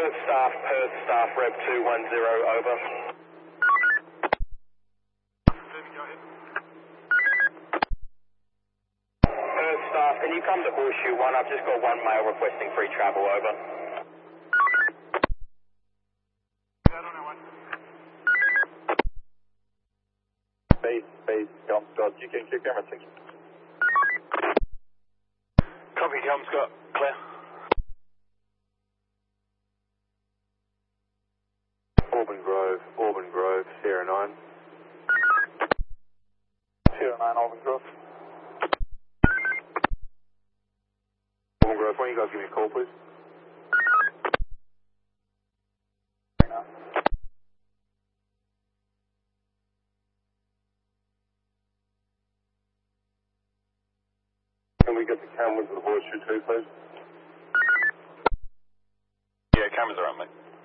Perth staff, Rev 210, over. Perth staff, can you come to Horseshoe 1? I've just got one male requesting free travel, over. Base, Tom Scott, you can kick camera 6. Copy, Tom Scott, clear. Auburn Grove, Sierra 9. Sierra 9, Auburn Grove. Auburn Grove, why don't you guys give me a call, please? Can we get the cameras at the Horseshoe 2, please? Yeah, cameras are on, mate.